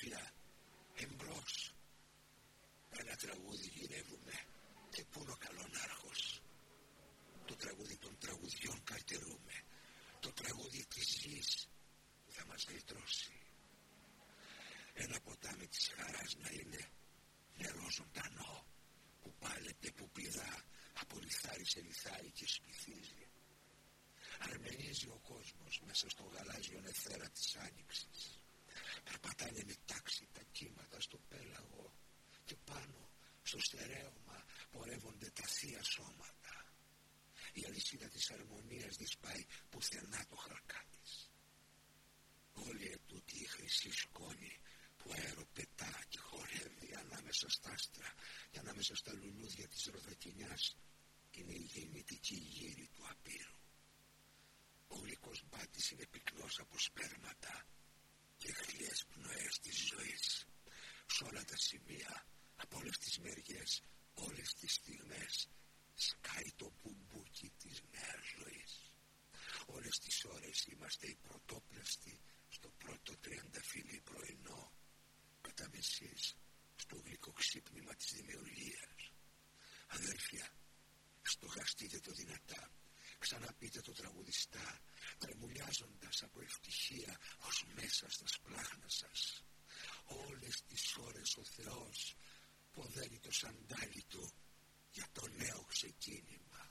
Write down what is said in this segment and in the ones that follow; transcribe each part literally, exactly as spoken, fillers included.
αδέρφια, εμπρός. Ένα τραγούδι γυρεύουμε και πού είναι ο καλονάρχος. Το τραγούδι των τραγουδιών καρτηρούμε, το τραγούδι της γης που θα μας γλιτρώσει. Ένα ποτάμι της χαράς να είναι νερό ζωντανό που πάλεται, που πηδά από λιθάρι σε λιθάρι και σπιθίζει. Αρμενίζει ο κόσμος μέσα στο γαλάζιο νεφέρα της άνοιξης. Περπατάνε με τάξη τα κύματα στο πέλαγο και πάνω στο στερέωμα πορεύονται τα θεία σώματα. Η αλυσίδα της αρμονίας δεν σπάει πουθενά το χαρκά της. Όλη ετούτη η χρυσή σκόνη που αεροπετά και χορεύει ανάμεσα στα άστρα και ανάμεσα στα λουλούδια της ροδακινιάς είναι η γεννητική γύρι του απείρου. Ο γλυκός μπάτης είναι πυκνός από σπέρματα και χλιές πνοές της ζωής. Σ' όλα τα σημεία, από όλες τις μεριές, όλες τις στιγμές σκάει το μπουμπούκι της νέας ζωής. Όλες τις ώρες είμαστε οι πρωτόπλαστοι στο πρώτο τριανταφυλλή πρωινό, κατά μεσής στο γλυκό ξύπνημα της δημιουργίας. Αδέρφια, στοχαστείτε το δυνατά, ξαναπείτε το τραγουδιστά, τρεμουλιάζοντας από ευτυχία ως μέσα στα σπλάχνα σας. Όλες τις ώρες ο Θεός ποδαίνει το σαντάλι του για το νέο ξεκίνημα.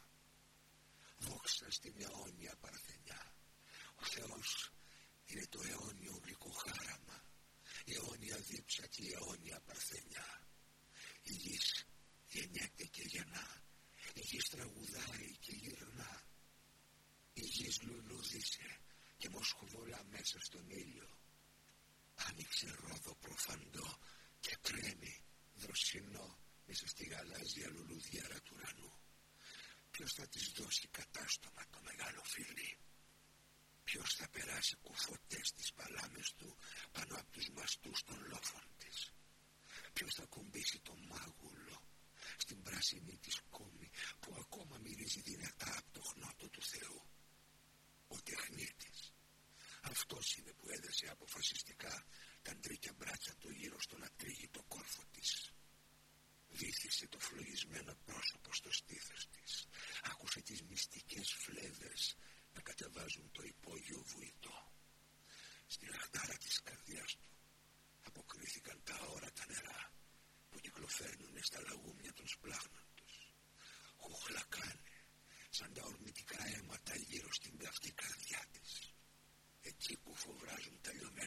Δόξα στην αιώνια παρθενιά. Ο Θεός είναι το αιώνιο γλυκό χάραμα, η αιώνια δίψα και η αιώνια παρθενιά. Η γης γεννιέται και γεννά, η γης τραγουδάει και γυρνά. Η γης λουλούδισε και μοσχοβολά μέσα στον ήλιο. Άνοιξε ρόδο προφαντό και κρέμει δροσινό μέσα στη γαλάζια λουλουδιέρα του ουρανού. Ποιος θα της δώσει κατάστομα το μεγάλο φιλί? Ποιος θα περάσει κουφωτές στις παλάμες του πάνω από τους μαστούς των λόφων της? Ποιος θα κουμπίσει το μάγουλο στην πράσινη της κόμη που ακόμα μυρίζει δυνατά από το χνότο του Θεού? Ο τεχνίτης. Αυτός είναι που έδεσε αποφασιστικά τα τρίκια μπράτσα του γύρω στον ατρίγητο κόρφο της. Βύθισε το φλογισμένο πρόσωπο στο στήθος της. Άκουσε τις μυστικές φλέβες να κατεβάζουν το υπόγειο βουητό. Στη λαχτάρα της καρδιάς του αποκρίθηκαν τα αόρατα νερά που κυκλοφέρνουνε στα λαγούμια των σπλάχνων τους. Χουχλακάνε σαν τα ορμητικά αίματα γύρω στην καυτή καρδιά της. Εκεί που φοβράζουν τα λιωμένα